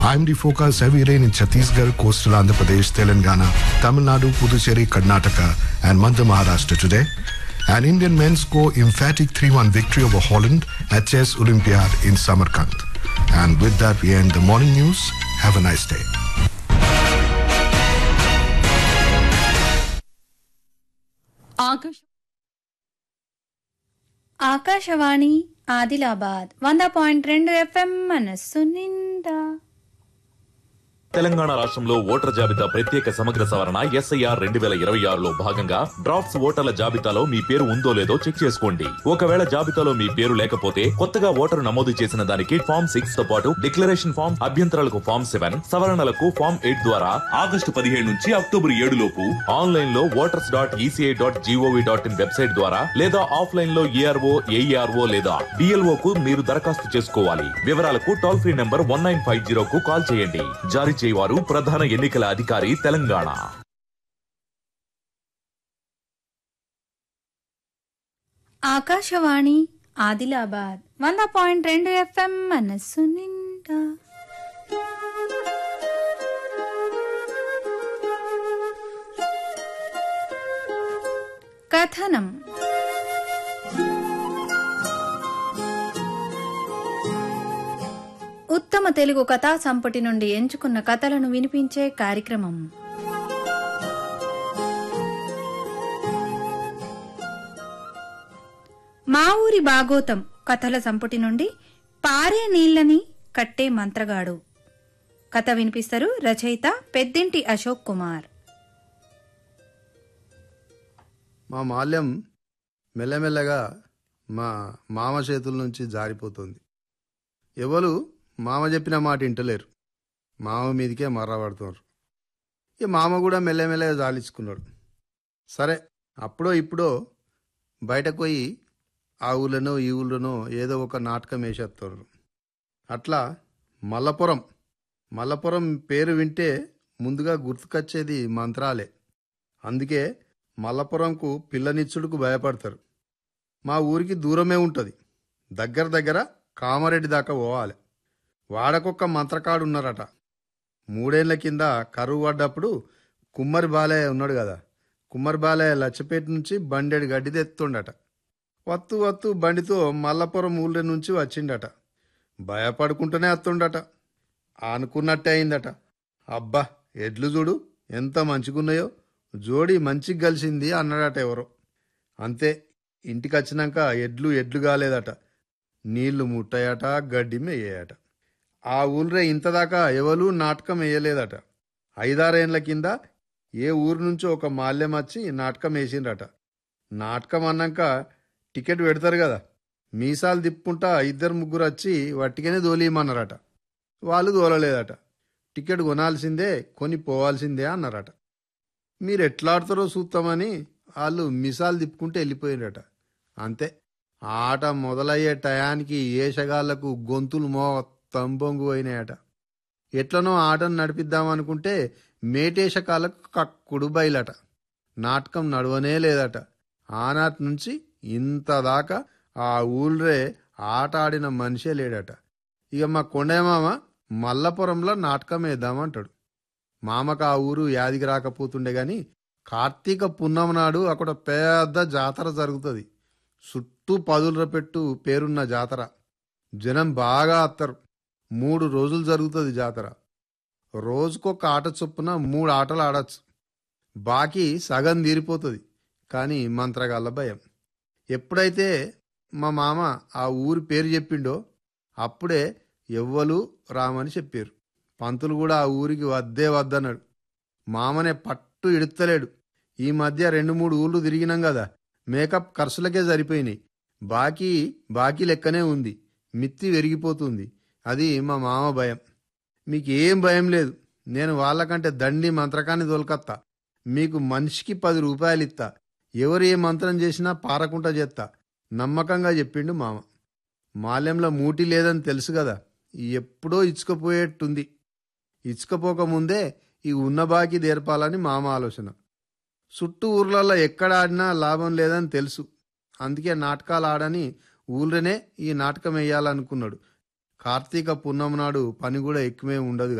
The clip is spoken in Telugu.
IMD forecasts heavy rain in Chhattisgarh, coastal Andhra Pradesh, Telangana, Tamil Nadu, Puducherry, Karnataka, and Madhya Maharashtra today. And Indian men score emphatic 3-1 victory over Holland at Chess Olympiad in Samarkand. And with that, we end the morning news. Have a nice day. Akashvani Adilabad 100.2 FM మనస్సు నిండా. తెలంగాణ రాష్ట్రంలో ఓటర్ల జాబితా ప్రత్యేక సమగ్ర సవరణ SIR 2026లో భాగంగా డ్రాఫ్ట్స్ ఓటర్ల జాబితాలో మీ పేరు ఉందో లేదో చెక్ చేసుకోండి. ఒకవేళ జాబితాలో మీ పేరు లేకపోతే కొత్తగా ఓటరు నమోదు చేసిన దానికి ఫామ్ 6 తో పాటు డిక్లరేషన్ ఫామ్, అభ్యంతరాలకు ఫామ్ 7, సవరణలకు ఫామ్ 8 ద్వారా ఆగస్టు 17 నుంచి అక్టోబర్ 7 లోపు ఆన్లైన్ లో voters.eci.gov.in వెబ్సైట్ ద్వారా లేదా ఆఫ్లైన్ లో ARO, AERO లేదా BLO కు మీరు దరఖాస్తు చేసుకోవాలి. వివరాలకు టోల్ ఫ్రీ నంబర్ 1950 కు కాల్ చేయండి. జారీ చేయవారు ప్రధాన ఎన్నికల అధికారి తెలంగాణ. ఆకాశవాణి ఆదిలాబాద్ 100.2 FM మనస్సు నిండా. కథనం. ఉత్తమ తెలుగు కథా సంపుటి నుండి ఎంచుకున్న కథలను వినిపించే కార్యక్రమం. మా ఊరి బాగోతం కథల సంపుటి నుండి పారే నీళ్లని కట్టే మంత్రగాడు కథ వినిపిస్తారు రచయిత పెద్దింటి అశోక్ కుమార్. మా మాల్యం మెల్లమెల్లగా మా మామ చేతుల నుంచి జారిపోతుంది. ఎవరు మామ చెప్పిన మాట వింటలేరు. మామ మీదకే మర్రపడుతున్నారు. ఇక మామ కూడా మెల్లమెల్లగా జాలించుకున్నాడు. సరే, అప్పుడో ఇప్పుడో బయటకు పోయి ఆ ఊళ్ళనో ఈ ఊళ్ళనో ఏదో ఒక నాటకం వేసేస్తున్నారు. అట్లా మల్లపురం పేరు వింటే ముందుగా గుర్తుకొచ్చేది మంత్రాలే. అందుకే మల్లపురంకు పిల్లనిచ్చుడుకు భయపడతారు. మా ఊరికి దూరమే ఉంటుంది. దగ్గర కామారెడ్డి దాకా పోవాలి. వాడకొక్క మంత్రకాడు ఉన్నారట. 3 ఏళ్ల కింద కరువు పడ్డప్పుడు కుమ్మరి బాలయ్య ఉన్నాడు కదా, కుమ్మరి బాలయ్య లచ్చపేట నుంచి బండెడు గడ్డి తెత్తుండట. వత్తు బండితో మల్లపురం ఊళ్ళ నుంచి వచ్చిండట. భయపడుకుంటూనే వస్తుండట. అనుకున్నట్టే అయిందట. అబ్బా, ఎడ్లు చూడు ఎంత మంచిగున్నాయో, జోడి మంచిగా కలిసింది అన్నాడట ఎవరో. అంతే, ఇంటికి వచ్చినాక ఎడ్లు కాలేదట. నీళ్లు ముట్టాయట, గడ్డి మేయట. ఆ ఊళ్ళే ఇంతదాకా ఎవరూ నాటకం వేయలేదట. 5-6 ఏళ్ల కింద ఏ ఊరు నుంచో ఒక మాల్యం వచ్చి నాటకం వేసిండ్రట. నాటకం అన్నాక టికెట్ పెడతారు కదా, మీసాలు తిప్పుకుంటా 2-3 వచ్చి వట్టిగానే దోలియమన్నారట. వాళ్ళు దోలలేదట. టికెట్ కొనాల్సిందే, కొని పోవాల్సిందే అన్నారట. మీరు ఎట్లా ఆడతారో చూస్తామని వాళ్ళు మీసాలు తిప్పుకుంటే వెళ్ళిపోయినరట. అంతే, ఆట మొదలయ్యే టయానికి ఏషగాళ్లకు గొంతులు మొత్తం బొంగు అయినాయట. ఎట్లనో ఆటను నడిపిద్దామనుకుంటే మేటేషకాలకు కక్కుడు బయలట. నాటకం నడవనే లేదట. ఆనాటి నుంచి ఇంతదాకా ఆ ఊళ్ళే ఆట ఆడిన మనిషే లేడట. ఇక మా కొండయ్యమామ మల్లపురంలో నాటకం వేద్దామంటాడు. మామకు ఆ ఊరు యాదికి రాకపోతుండే గాని కార్తీక పున్నం నాడు అక్కడ పెద్ద జాతర జరుగుతుంది. చుట్టూ 10 రూపెట్టు పేరున్న జాతర. జనం బాగా అత్తరు. 3 రోజులు జరుగుతుంది జాతర. రోజుకొక ఆట చొప్పున 3 ఆటలు ఆడచ్చు. బాకీ సగం తీరిపోతుంది. కానీ మంత్రగాళ్ళ భయం. ఎప్పుడైతే మా మామ ఆ ఊరి పేరు చెప్పిండో అప్పుడే ఎవ్వలు రామని చెప్పారు. పంతులు కూడా ఆ ఊరికి వద్దన్నాడు. మామనే పట్టు ఇడుత్తలేడు. ఈ మధ్య 2-3 ఊళ్ళు తిరిగినాం కదా, మేకప్ ఖర్చులకే సరిపోయినాయి. బాకీ లెక్కనే ఉంది. మిత్తి పెరిగిపోతుంది. అది మా మామ భయం. మీకేం భయం లేదు. నేను వాళ్ళకంటే దండి మంత్రకాన్ని తోలుకత్తా. మీకు మనిషికి 10 రూపాయలు ఇస్తా. ఎవరు ఏ మంత్రం చేసినా పారకుంటా చేస్తా నమ్మకంగా చెప్పిండు మామ. మాల్యంలో మూటి లేదని తెలుసు కదా, ఎప్పుడో ఇచ్చుకపోయేట్టుంది. ఇచ్చుకపోకముందే ఈ ఉన్న బాకీ తీర్పాలని మామ ఆలోచన. చుట్టూ ఊర్లలో ఎక్కడ ఆడినా లాభం లేదని తెలుసు. అందుకే నాటకాలు ఆడని ఊళ్ళనే ఈ నాటకం వేయాలనుకున్నాడు. కార్తీక పున్నం నాడు పని కూడా ఎక్కువే ఉండదు